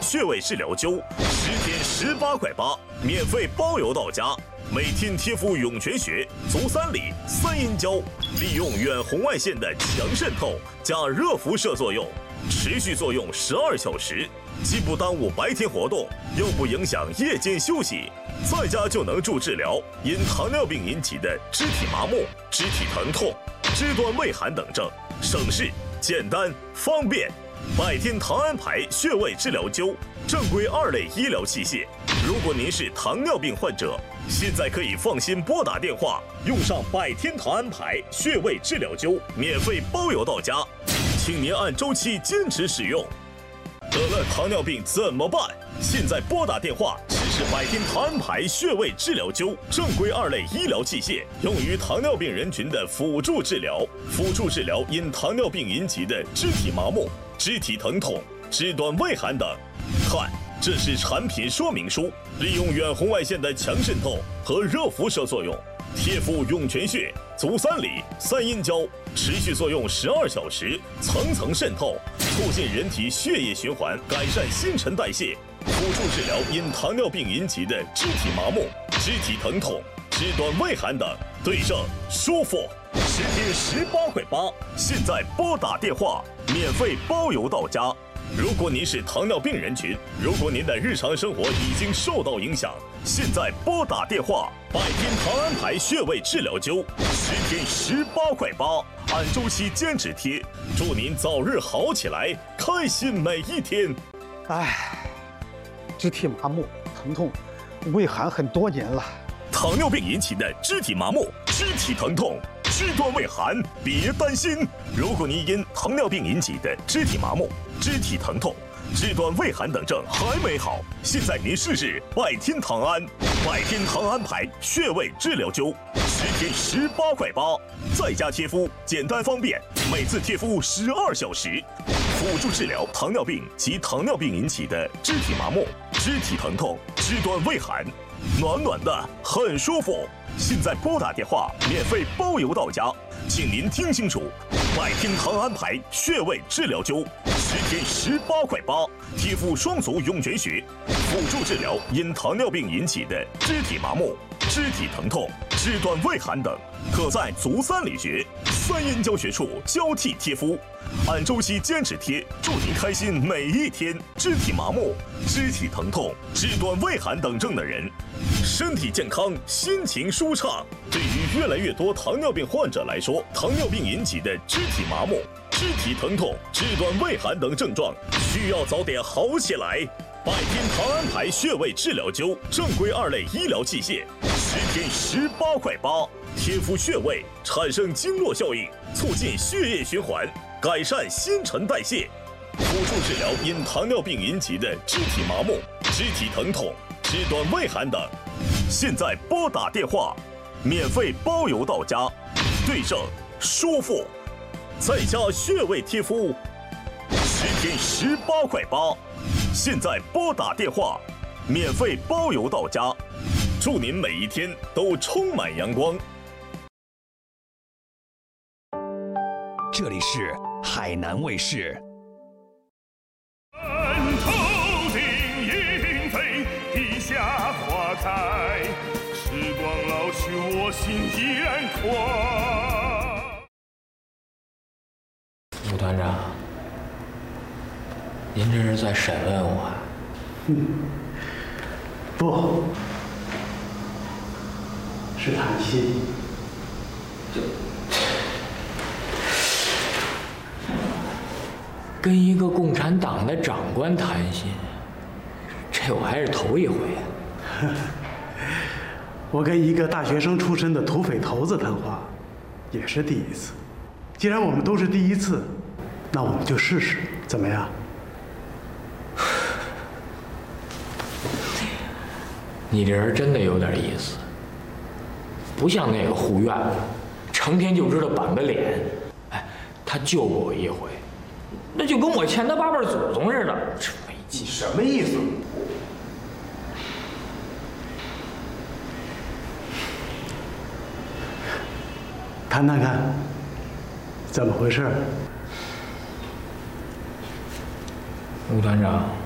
穴位治疗灸，10天18块8，免费包邮到家。每天贴敷涌泉穴、足三里、三阴交，利用远红外线的强渗透加热辐射作用，持续作用12小时，既不耽误白天活动，又不影响夜间休息，在家就能助治疗因糖尿病引起的肢体麻木、肢体疼痛、肢端畏寒等症，省事、简单、方便。百天糖安牌穴位治疗灸，正规2类医疗器械。如果您是糖尿病患者，现在可以放心拨打电话，用上百天糖安牌穴位治疗灸，免费包邮到家，请您按周期坚持使用。得了糖尿病怎么办？现在拨打电话，实施百天糖安牌穴位治疗灸，正规2类医疗器械，用于糖尿病人群的辅助治疗，辅助治疗因糖尿病引起的肢体麻木、肢体疼痛、肢端畏寒等。看，这是产品说明书，利用远红外线的强渗透和热辐射作用，贴敷涌泉穴、足三里、三阴交，持续作用12小时，层层渗透，促进人体血液循环，改善新陈代谢，辅助治疗因糖尿病引起的肢体麻木、肢体疼痛、肢端畏寒等，对症舒服。10天18块8，现在拨打电话，免费包邮到家。如果您是糖尿病人群，如果您的日常生活已经受到影响，现在拨打电话，百天糖安牌穴位治疗灸，10天18块8，按周期坚持贴，祝您早日好起来，开心每一天。 肢体麻木、疼痛、畏寒很多年了。 糖尿病引起的肢体麻木、肢体疼痛、肢端畏寒，别担心。如果您因糖尿病引起的肢体麻木、肢体疼痛、肢端畏寒等症还没好，现在您试试百天糖安，百天糖安牌穴位治疗灸，10天18块8，在家贴敷，简单方便，每次贴敷12小时，辅助治疗糖尿病及糖尿病引起的肢体麻木、肢体疼痛、肢端畏寒，暖暖的，很舒服。现在拨打电话，免费包邮到家，请您听清楚，百天糖安牌穴位治疗灸，10天18块8，贴敷双足涌泉穴，辅助治疗因糖尿病引起的肢体麻木、肢体疼痛、肢端畏寒等，可在足三里穴、三阴交穴处交替贴敷，按周期坚持贴，祝您开心每一天。肢体麻木、肢体疼痛、肢端畏寒等症的人，身体健康，心情舒畅。对于越来越多糖尿病患者来说，糖尿病引起的肢体麻木、肢体疼痛、肢端畏寒等症状，需要早点好起来。百天糖安牌穴位治疗灸，正规2类医疗器械，10天18块8，贴敷穴位产生经络效应，促进血液循环，改善新陈代谢，辅助治疗因糖尿病引起的肢体麻木、肢体疼痛、肢端畏寒等。现在拨打电话，免费包邮到家，对症舒服，在家穴位贴敷，10天18块8。现在拨打电话，免费包邮到家，祝您每一天都充满阳光。 这里是海南卫视。 头顶莺飞，地下花开，时光老去，我心依然快。 吴团长，您这是在审问我？ 不，是谈心。 跟一个共产党的长官谈心，这我还是头一回。 我跟一个大学生出身的土匪头子谈话，也是第一次。既然我们都是第一次，那我们就试试，怎么样？ 你这人真的有点意思，不像那个护院的，成天就知道板个脸。哎，他救过我一回，那就跟我欠他8辈祖宗似的，真没劲。 什么意思？谈谈看，怎么回事？ 吴团长。